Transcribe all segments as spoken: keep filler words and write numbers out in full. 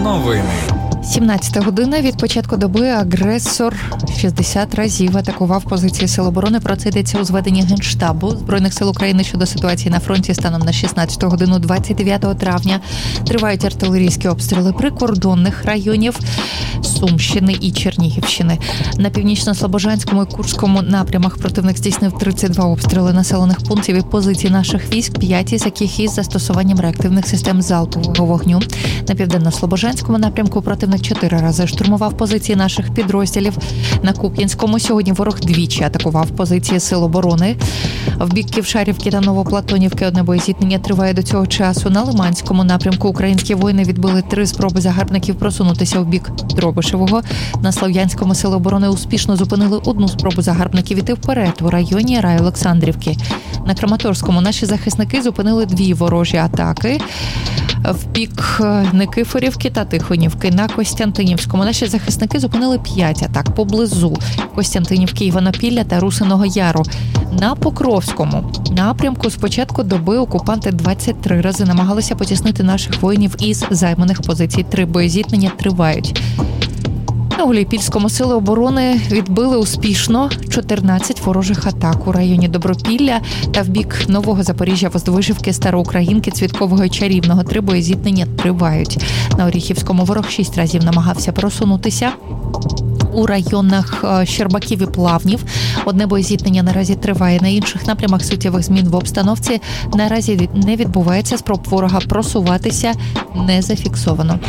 Новини. сімнадцята година. Від початку доби агресор шістдесят разів атакував позиції Сил оборони. Про це йдеться у зведенні Генштабу Збройних сил України щодо ситуації на фронті станом на шістнадцяту годину двадцять дев'ятого травня. Тривають артилерійські обстріли прикордонних районів Сумщини і Чернігівщини. На північно-слобожанському і Курському напрямах противник здійснив тридцять два обстріли населених пунктів і позицій наших військ, п'ять із яких із застосуванням реактивних систем залпового вогню. На південно-слобожанському напрямку противник чотири рази штурмував позиції наших підрозділів. На Куп'янському сьогодні ворог двічі атакував позиції Сил оборони. В бік Ківшарівки та Новоплатонівки одне боєзіткнення триває до цього часу. На Лиманському напрямку українські воїни відбили три спроби загарбників просунутися в бік Дробишевого. На Слов'янському Сили оборони успішно зупинили одну спробу загарбників іти вперед у районі Райолександрівки. На Краматорському наші захисники зупинили дві ворожі атаки в бік Никифорівки та Тихонівки. На Костянтинівському наші захисники зупинили п'ять атак поблизу Костянтинівки, Іванопілля та Русиного Яру. На Покровському напрямку з початку доби окупанти двадцять три рази намагалися потіснити наших воїнів із займаних позицій. Три боєзіткнення тривають. На Гуляйпільському Сили оборони відбили успішно чотирнадцять ворожих атак у районі Добропілля та в бік Нового Запоріжжя, Воздвижівки, Староукраїнки, Цвіткового і Чарівного. Три боєзіткнення тривають. На Оріхівському ворог шість разів намагався просунутися у районах Щербаків і Плавнів. Одне боєзіткнення наразі триває. На інших напрямах суттєвих змін в обстановці наразі не відбувається. Спроб ворога просуватися не зафіксовано.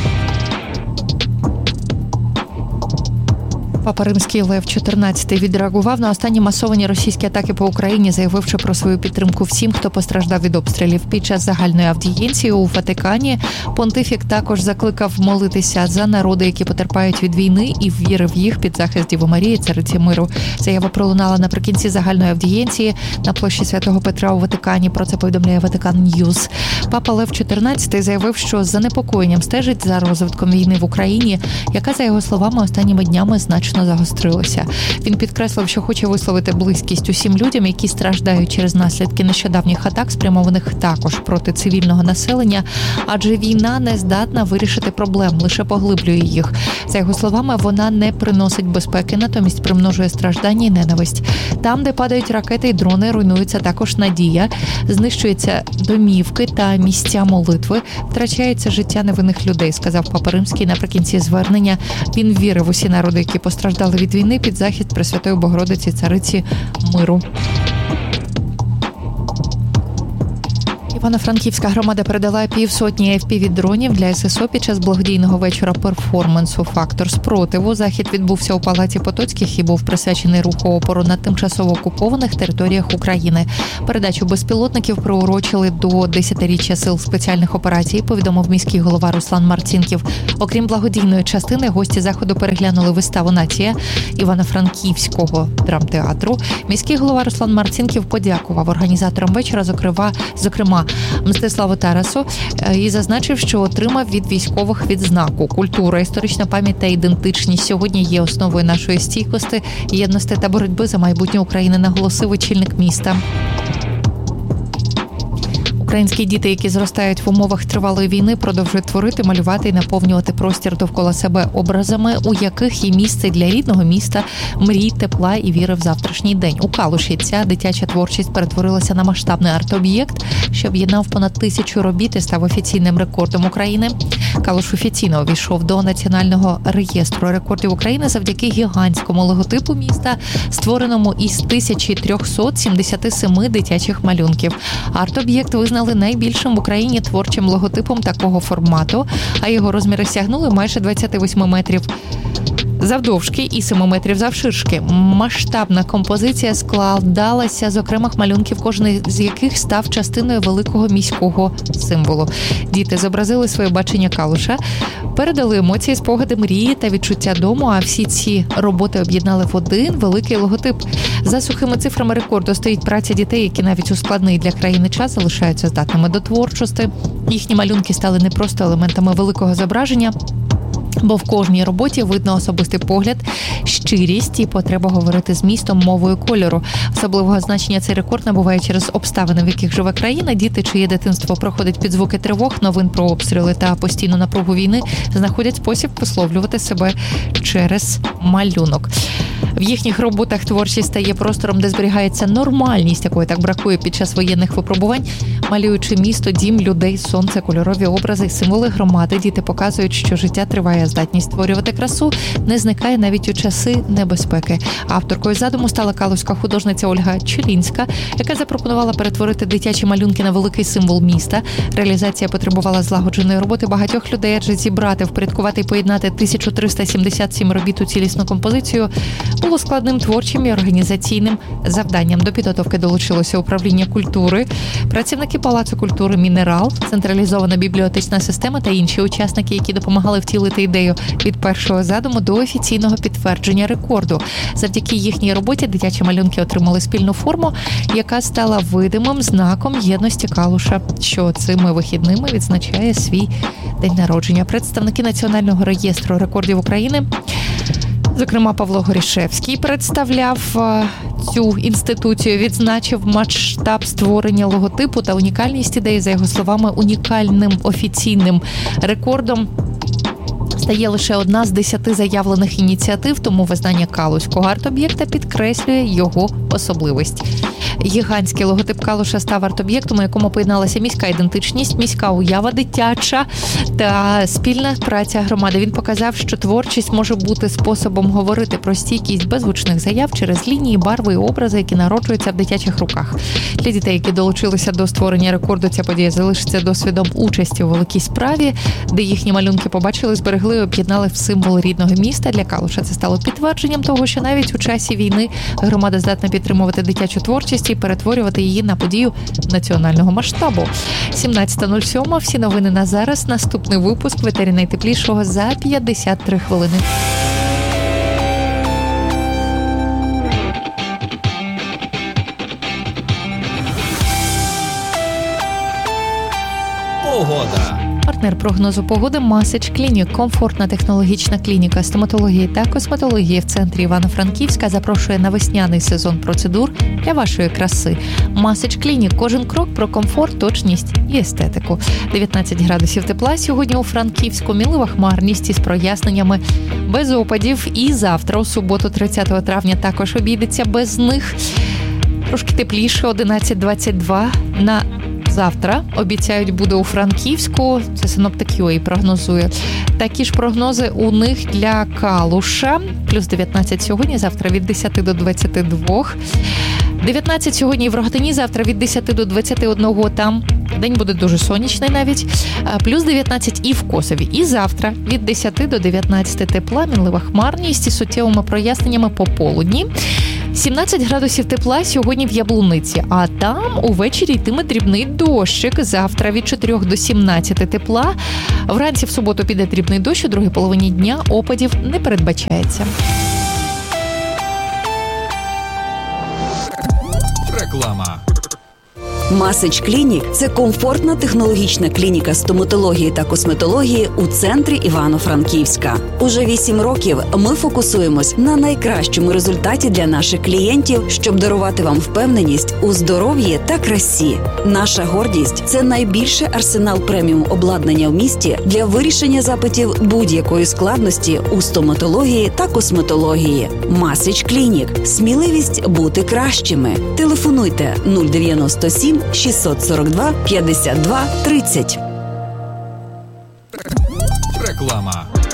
Папа Римський Лев чотирнадцятий відреагував на останні масовані російські атаки по Україні, заявивши про свою підтримку всім, хто постраждав від обстрілів. Під час загальної авдієнції у Ватикані понтифік також закликав молитися за народи, які потерпають від війни, і ввірив їх під захист Діви Марії, Цариці миру. Заява пролунала наприкінці загальної авдієнції на площі Святого Петра у Ватикані. Про це повідомляє Ватикан Ньюз. Папа Лев чотирнадцятий заявив, що з занепокоєнням стежить за розвитком війни в Україні, яка, за його словами, останніми днями значно загострилося. Він підкреслив, що хоче висловити близькість усім людям, які страждають через наслідки нещодавніх атак, спрямованих також проти цивільного населення, адже війна не здатна вирішити проблем, лише поглиблює їх. За його словами, вона не приносить безпеки, натомість примножує страждання і ненависть. Там, де падають ракети і дрони, руйнується також надія, знищуються домівки та місця молитви, втрачається життя невинних людей, сказав Папа Римський наприкінці звернення. Він вірив усі народи, які постраждали від війни, під захист Пресвятої Богородиці, Цариці миру. Івано-Франківська громада передала півсотні еф пі ві-дронів для ес ес о під час благодійного вечора перформансу «Фактор спротиву». Захід відбувся у Палаці Потоцьких і був присвячений руху опору на тимчасово окупованих територіях України. Передачу безпілотників приурочили до десятиріччя Сил спеціальних операцій, повідомив міський голова Руслан Марцінків. Окрім благодійної частини, гості заходу переглянули виставу «Нація» Івано-Франківського драмтеатру. Міський голова Руслан Марцінків подякував організаторам вечора, зокрема, зокрема Мстиславу Тарасу, і зазначив, що отримав від військових відзнаку. Культура, історична пам'ять та ідентичність сьогодні є основою нашої стійкості, єдності та боротьби за майбутнє України, наголосив очільник міста. Українські діти, які зростають в умовах тривалої війни, продовжують творити, малювати і наповнювати простір довкола себе образами, у яких є місце для рідного міста, мрій, тепла і віри в завтрашній день. У Калуші ця дитяча творчість перетворилася на масштабний арт-об'єкт, що об'єднав понад тисячу робіт і став офіційним рекордом України. Калуш офіційно увійшов до Національного реєстру рекордів України завдяки гігантському логотипу міста, створеному із тисяча триста сімдесят сім дитячих малюнків. Арт-об'єкт визнав найбільшим в Україні творчим логотипом такого формату, а його розміри сягнули майже двадцять вісім метрів завдовжки і сім метрів завширшки. Масштабна композиція складалася з окремих малюнків, кожен з яких став частиною великого міського символу. Діти зобразили своє бачення Калуша, передали емоції, спогади, мрії та відчуття дому, а всі ці роботи об'єднали в один великий логотип. За сухими цифрами рекорду стоїть праця дітей, які навіть у складний для країни час залишаються здатними до творчості. Їхні малюнки стали не просто елементами великого зображення, Бо в кожній роботі видно особистий погляд, щирість і потреба говорити з містом мовою кольору. Особливого значення цей рекорд набуває через обставини, в яких живе країна. Діти, чиє дитинство проходить під звуки тривог, новин про обстріли та постійну напругу війни, знаходять спосіб висловлювати себе через малюнок. В їхніх роботах творчість стає простором, де зберігається нормальність, якої так бракує під час воєнних випробувань. Малюючи місто, дім, людей, сонце, кольорові образи, символи громади, діти показують, що життя триває, здатність створювати красу не зникає навіть у часи небезпеки. Авторкою задуму стала калузька художниця Ольга Челінська, яка запропонувала перетворити дитячі малюнки на великий символ міста. Реалізація потребувала злагодженої роботи багатьох людей, адже зібрати, впорядкувати і поєднати тисячу триста сімдесят сім робіт у цілісну композицію було складним творчим і організаційним завданням. До підготовки долучилося управління культури, працівники Палацу культури «Мінерал», централізована бібліотечна система та інші учасники, які допомагали втілити ідею від першого задуму до офіційного підтвердження рекорду. Завдяки їхній роботі дитячі малюнки отримали спільну форму, яка стала видимим знаком єдності Калуша, що цими вихідними відзначає свій день народження. Представники Національного реєстру рекордів України, зокрема, Павло Горішевський, представляв цю інституцію, відзначив масштаб створення логотипу та унікальність ідеї. За його словами, унікальним офіційним рекордом стає лише одна з десяти заявлених ініціатив, тому визнання калузького арт-об'єкта підкреслює його особливість. Гігантський логотип Калуша став арт-об'єктом, у якому поєдналася міська ідентичність, міська уява, дитяча та спільна праця громади. Він показав, що творчість може бути способом говорити про стійкість без гучних заяв через лінії, барви і образи, які народжуються в дитячих руках. Для дітей, які долучилися до створення рекорду, ця подія залишиться досвідом участі у великій справі, де їхні малюнки побачили, зберегли і об'єднали в символ рідного міста. Для Калуша це стало підтвердженням того, що навіть у часі війни громада здатна підтримувати дитячу творчість і перетворювати її на подію національного масштабу. сімнадцята нуль сім. Всі новини на зараз. Наступний випуск в етері найтеплішого за п'ятдесят три хвилини. Погода. Партнер прогнозу погоди Масич Клінік. Комфортна технологічна клініка стоматології та косметології в центрі Івано-Франківська запрошує на весняний сезон процедур для вашої краси. Масич Клінік. Кожен крок про комфорт, точність і естетику. дев'ятнадцять градусів тепла сьогодні у Франківську. Мінлива хмарність із проясненнями, без опадів. І завтра, у суботу, тридцятого травня, також обійдеться без них. Трошки тепліше, одинадцять двадцять два. На завтра, обіцяють, буде у Франківську. Це синоптик ю ей прогнозує. Такі ж прогнози у них для Калуша. Плюс дев'ятнадцять сьогодні, завтра від десяти до двадцяти двох. дев'ятнадцять сьогодні в Рогатині, завтра від десяти до двадцяти одного там. День буде дуже сонячний навіть. Плюс дев'ятнадцять і в Косові. І завтра від десяти до дев'ятнадцяти тепла, мінлива хмарність із суттєвими проясненнями пополудні. сімнадцять градусів тепла сьогодні в Яблуниці, а там увечері йтиме дрібний дощик. Завтра від чотирьох до сімнадцяти тепла. Вранці в суботу піде дрібний дощ, у другій половині дня опадів не передбачається. Реклама. Масич Клінік – це комфортна технологічна клініка стоматології та косметології у центрі Івано-Франківська. Уже вісім років ми фокусуємось на найкращому результаті для наших клієнтів, щоб дарувати вам впевненість у здоров'ї та красі. Наша гордість – це найбільший арсенал преміум обладнання в місті для вирішення запитів будь-якої складності у стоматології та косметології. Масич Клінік – сміливість бути кращими. Телефонуйте нуль дев'яносто сім шістсот сорок два п'ятдесят два тридцять. Реклама.